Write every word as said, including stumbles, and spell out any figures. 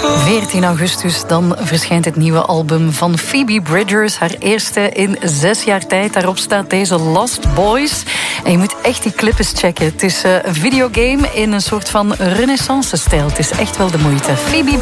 veertien augustus, dan verschijnt het nieuwe album van Phoebe Bridgers. Haar eerste in zes jaar tijd. Daarop staat deze Lost Boys. En je moet echt die clip eens checken. Het is een videogame in een soort van renaissance-stijl. Het is echt wel de moeite. Phoebe